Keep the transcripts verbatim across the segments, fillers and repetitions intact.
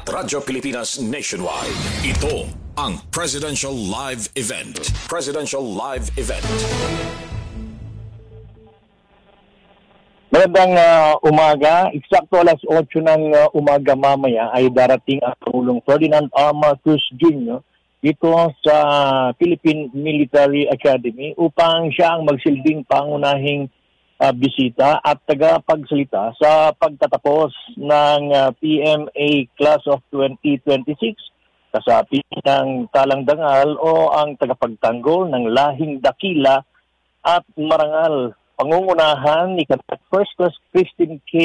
at Radyo Pilipinas Nationwide. Ito ang Presidential Live Event. Presidential Live Event. Magandang uh, umaga. Eksakto alas otso ng uh, umaga mamaya ay darating ang Pangulong Ferdinand R. Marcos Junior dito sa Philippine Military Academy upang siya ang magsilbing pangunahing uh, bisita at tagapagsalita sa pagtatapos ng uh, P M A Class of twenty twenty-six, kasapi ng talangdangal o ang tagapagtanggol ng lahing dakila at marangal. Pangungunahan ni Cadet First Class Christine K.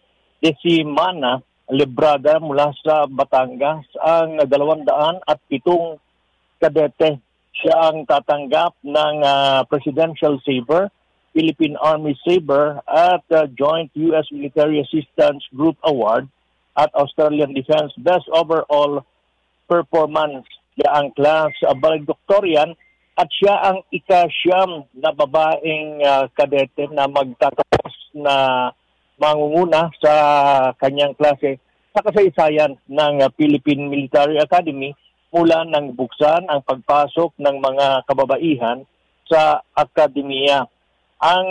Decimana Librada mula sa Batangas ang dalawang daan at pitong kadete. Siya ang tatanggap ng uh, Presidential Saber, Philippine Army Saber at uh, Joint U S Military Assistance Group Award at Australian Defense Best Overall Performance. Siya ang class uh, valedictorian at siya ang ikasyam na babaeng uh, kadete na magtatapos na mangunguna sa kanyang klase sa kasaysayan ng uh, Philippine Military Academy mula nang buksan ang pagpasok ng mga kababaihan sa akademiya. Ang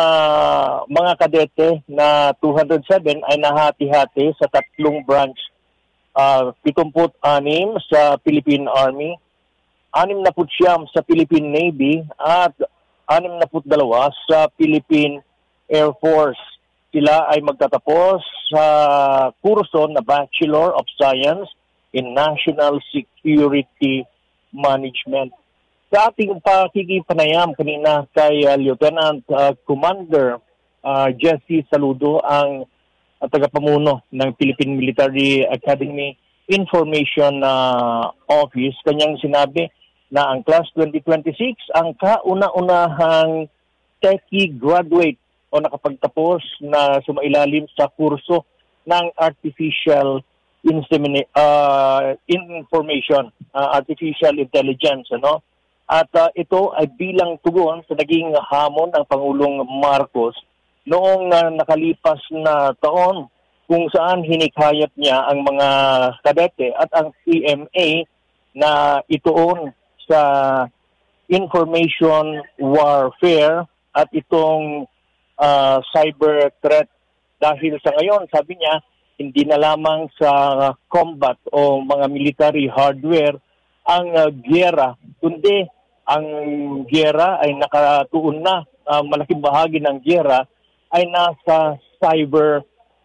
uh, mga kadete na two hundred seven ay nahati-hati sa tatlong branch, uh, pitumpu't-anim sa Philippine Army, anim na putsyam sa Philippine Navy at anim na putdalawa sa Philippine Air Force. Sila ay magtatapos sa kurso na Bachelor of Science in National Security Management. Sa ating pakikipanayam kanina kay uh, Lieutenant uh, Commander uh, Jesse Saludo, ang uh, tagapamuno ng Philippine Military Academy Information uh, Office, kanyang sinabi na ang Class twenty twenty-six ang kauna-unahang techie graduate o nakapagtapos na sumailalim sa kurso ng Artificial Insemina- uh, Information, uh, Artificial Intelligence. Ano? At uh, ito ay bilang tugon sa naging hamon ng Pangulong Marcos noong uh, nakalipas na taon kung saan hinikayat niya ang mga kadete at ang P M A na ituon sa information warfare at itong uh, cyber threat. Dahil sa ngayon, sabi niya, hindi na lamang sa combat o mga military hardware ang uh, gyera, kundi ang gyera ay nakatuon na, uh, malaking bahagi ng gyera ay nasa cyber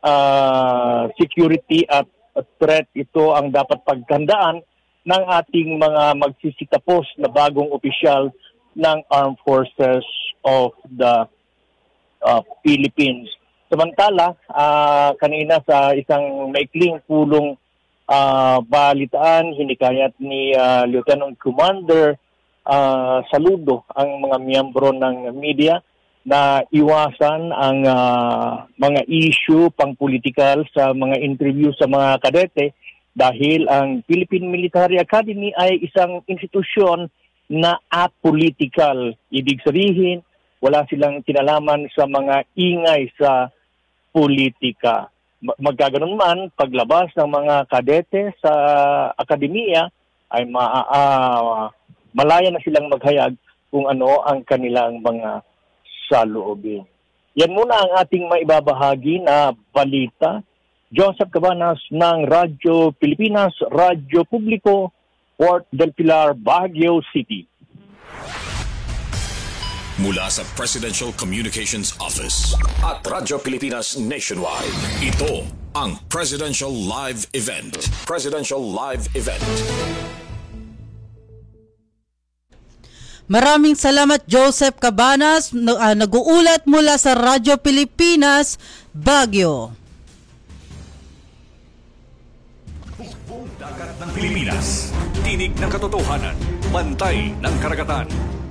uh, security at threat. Ito ang dapat pagtandaan ng ating mga magsisitapos na bagong opisyal ng Armed Forces of the uh, Philippines. Samantala, uh, kanina sa isang maikling pulong uh, balitaan, hinikayat ni uh, Lieutenant Commander uh, Saludo ang mga miyembro ng media na iwasan ang uh, mga issue pang-politikal sa mga interview sa mga kadete dahil ang Philippine Military Academy ay isang institusyon na apolitical. Ibig sabihin, wala silang kinalaman sa mga ingay sa politika. Magkaganon man, paglabas ng mga kadete sa akademiya ay ma- uh, malaya na silang maghayag kung ano ang kanilang mga saloobin. Yan muna ang ating maibabahagi na balita. Joseph Cabanas ng Radyo Pilipinas, Radyo Publiko, Port del Pilar, Baguio City. Mula sa Presidential Communications Office at Radyo Pilipinas Nationwide, ito ang Presidential Live Event. Presidential Live Event. Maraming salamat, Joseph Cabanas, uh, nag-uulat mula sa Radyo Pilipinas, Baguio. Buong dagat ng Pilipinas, tinig ng katotohanan, bantay ng karagatan.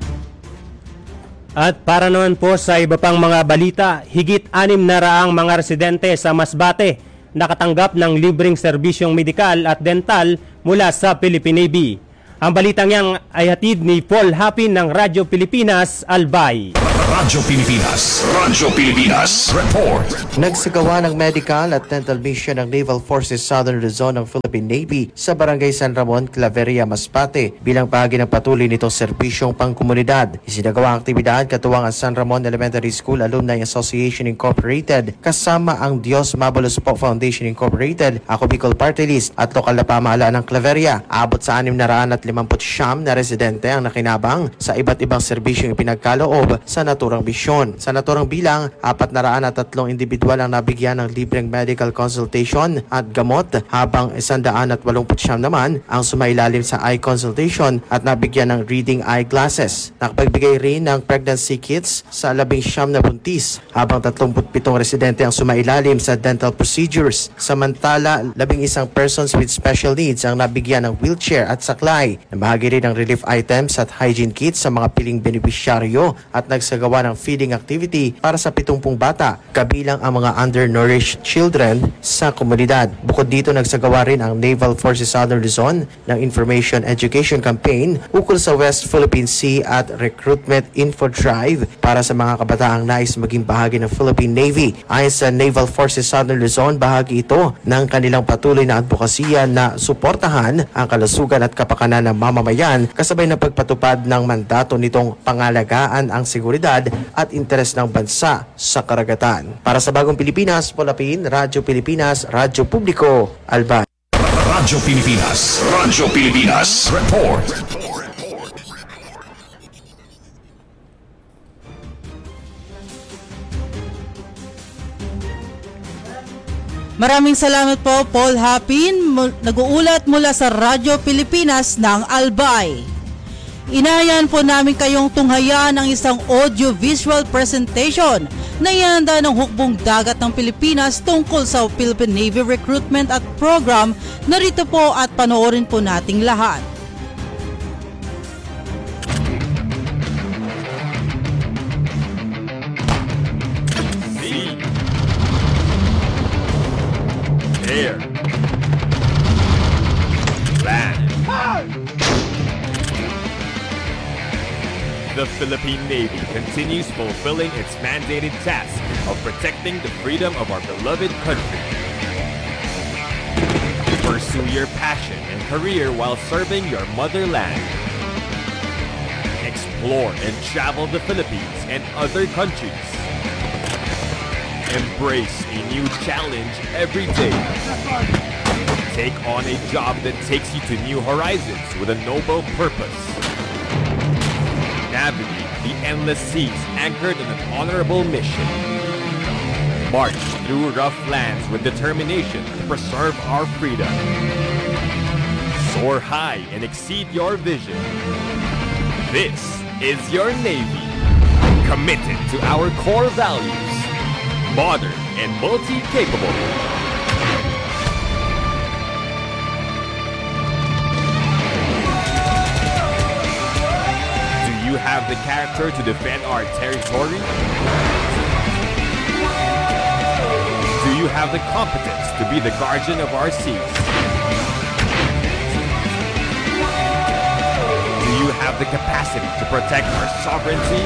At para naman po sa iba pang mga balita, higit anim na raang mga residente sa Masbate nakatanggap ng libreng serbisyong medikal at dental mula sa Philippine Navy. Ang balitang yan ay hatid ni Paul Hapin ng Radyo Pilipinas, Albay. Radyo Pilipinas. Radyo Pilipinas. Report. Nagsagawa ng medical at dental mission ng Naval Forces Southern Luzon ng Philippine Navy sa Barangay San Ramon, Claveria, Masbate bilang bahagi ng patuloy nitong serbisyong pangkomunidad. Isinagawa ang aktibidad katuwang ang San Ramon Elementary School Alumni Association Incorporated kasama ang Dios Mabulos Po Foundation Incorporated, ako Bicol Party List at lokal na pamahalaan ng Claveria. Abot sa anim na raan at limamput siyam na residente ang nakinabang sa iba't ibang serbisyong ipinagkaloob sa naturang misyon. Sa naturang bilang, apat na raan at tatlong individual ang nabigyan ng libreng medical consultation at gamot, habang isandaan at walumput siyam naman ang sumailalim sa eye consultation at nabigyan ng reading eyeglasses. Nakapagbigay rin ng pregnancy kits sa labing siyam na buntis, habang tatlumput pitong residente ang sumailalim sa dental procedures. Samantala, labing isang persons with special needs ang nabigyan ng wheelchair at saklay. Nabahagi rin ng relief items at hygiene kits sa mga piling benepisyaryo at nagsagawa ng feeding activity para sa pitungpung bata, kabilang ang mga undernourished children sa komunidad. Bukod dito, nagsagawa rin ang Naval Forces Southern Luzon ng Information Education Campaign ukol sa West Philippine Sea at Recruitment Info Drive para sa mga kabataang nais maging bahagi ng Philippine Navy. Ayon sa Naval Forces Southern Luzon, bahagi ito ng kanilang patuloy na advokasya na suportahan ang kalusugan at kapakanan ng mamamayan kasabay ng pagpatupad ng mandato nitong pangalagaan ang seguridad at interes ng bansa sa karagatan. Para sa Bagong Pilipinas, Polapin, Radyo Pilipinas, Radyo Publiko, Albay. Radyo Pilipinas. Radyo Pilipinas. Report. Maraming salamat po, Paul Hapin, nag-uulat mula sa Radyo Pilipinas ng Albay. Inahayan po namin kayong tunghayan ang isang audio-visual presentation na ianda ng Hukbong Dagat ng Pilipinas tungkol sa Philippine Navy Recruitment at Program. Narito po at panoorin po nating lahat. Air. Land. The Philippine Navy continues fulfilling its mandated task of protecting the freedom of our beloved country. Pursue your passion and career while serving your motherland. Explore and travel the Philippines and other countries. Embrace a new challenge every day. Take on a job that takes you to new horizons with a noble purpose. Navigate the endless seas anchored in an honorable mission. March through rough lands with determination to preserve our freedom. Soar high and exceed your vision. This is your Navy, committed to our core values, modern and multi-capable. Do you have the character to defend our territory? Do you have the competence to be the guardian of our seas? Do you have the capacity to protect our sovereignty?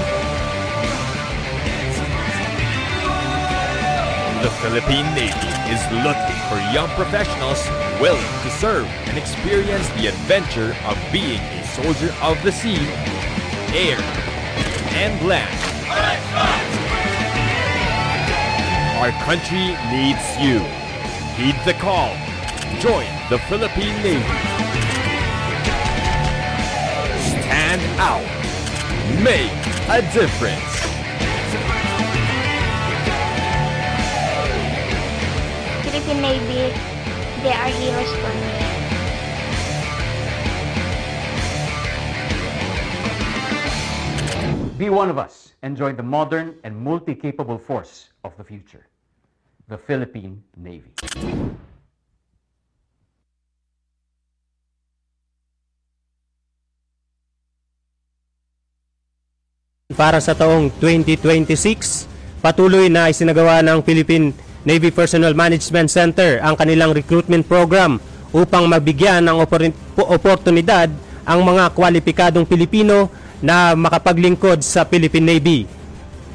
The Philippine Navy is looking for young professionals willing to serve and experience the adventure of being a soldier of the sea, air, and land. Our country needs you. Heed the call. Join the Philippine Navy. Stand out. Make a difference. Philippine Navy, they are heroes for me. Be one of us and join the modern and multi-capable force of the future, the Philippine Navy. Para sa taong twenty twenty-six, patuloy na isinagawa ng Philippine Navy Personnel Management Center ang kanilang recruitment program upang mabigyan ng oportunidad ang mga kwalipikadong Pilipino na makapaglingkod sa Philippine Navy.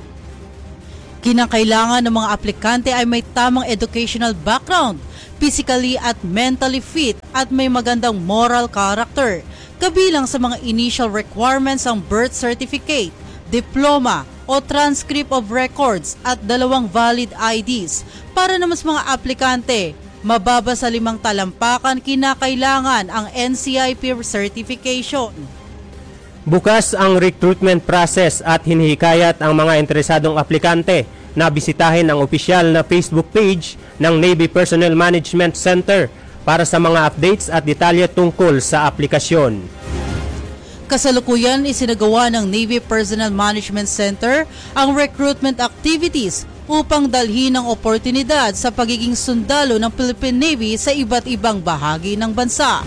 Kinakailangan ng mga aplikante ay may tamang educational background, physically at mentally fit at may magandang moral character. Kabilang sa mga initial requirements ang birth certificate, diploma o transcript of records at dalawang valid I Ds. Para naman sa mga aplikante, mababa sa limang talampakan, kinakailangan ang N C I P certification. Bukas ang recruitment process at hinihikayat ang mga interesadong aplikante na bisitahin ang opisyal na Facebook page ng Navy Personnel Management Center para sa mga updates at detalye tungkol sa aplikasyon. Kasalukuyan isinagawa ng Navy Personnel Management Center ang recruitment activities upang dalhin ang oportunidad sa pagiging sundalo ng Philippine Navy sa iba't ibang bahagi ng bansa.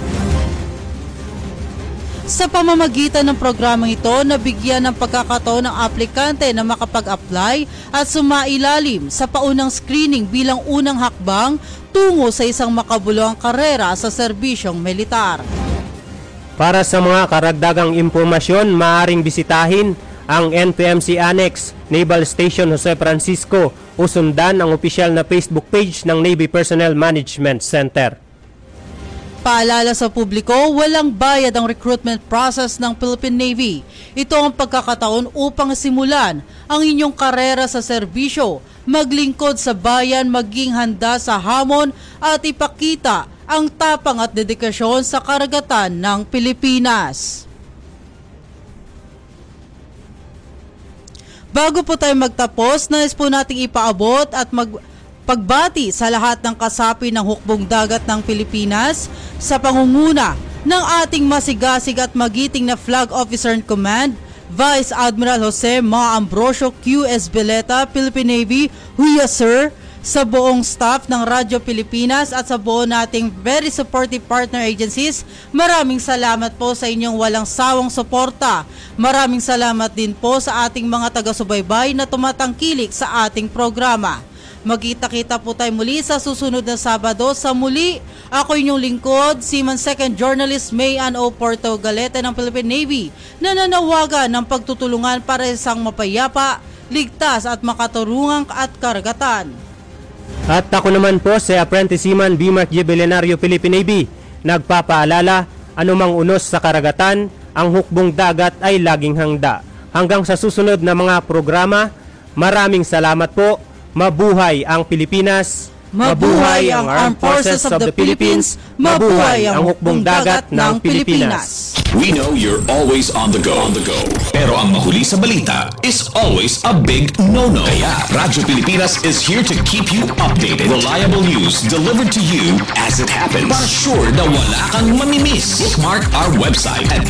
Sa pamamagitan ng programang ito, nabigyan ng pagkakataon ng aplikante na makapag-apply at sumailalim sa paunang screening bilang unang hakbang tungo sa isang makabuluhang karera sa serbisyong militar. Para sa mga karagdagang impormasyon, maaaring bisitahin ang N P M C Annex, Naval Station Jose Francisco o sundan ang opisyal na Facebook page ng Navy Personnel Management Center. Paalala sa publiko, walang bayad ang recruitment process ng Philippine Navy. Ito ang pagkakataon upang simulan ang inyong karera sa serbisyo, maglingkod sa bayan, maging handa sa hamon at ipakita ang tapang at dedikasyon sa karagatan ng Pilipinas. Bago po tayo magtapos, nais po nating ipaabot at mag pagbati sa lahat ng kasapi ng hukbong dagat ng Pilipinas sa pangunguna ng ating masigasig at magiting na Flag Officer in Command, Vice Admiral Jose Ma Ambrosio Q. Esbeleta, Philippine Navy, Huya Sir, sa buong staff ng Radyo Pilipinas at sa buo nating very supportive partner agencies. Maraming salamat po sa inyong walang sawang suporta. Maraming salamat din po sa ating mga taga-subaybay na tumatangkilik sa ating programa. Magkita-kita po tayo muli sa susunod na Sabado. Sa muli, ako inyong lingkod, Seaman Second Journalist Mayan O. Porto Galete ng Philippine Navy, na nanawagan ng pagtutulungan para isang mapayapa, ligtas at makaturungang at karagatan. At ako naman po si Apprentice Seaman B. Mark J. Belenario, Philippine Navy, nagpapaalala, anumang unos sa karagatan, ang hukbong dagat ay laging hangda. Hanggang sa susunod na mga programa, maraming salamat po. Mabuhay ang Pilipinas, mabuhay ang Armed Forces of the Philippines, mabuhay ang hukbong dagat ng Pilipinas. We know you're always on the go, on the go. Pero ang mahuli sa balita is always a big no-no. Kaya Radyo Pilipinas is here to keep you updated. Reliable news delivered to you as it happens. Para sure na wala kang mamimiss. Bookmark our website at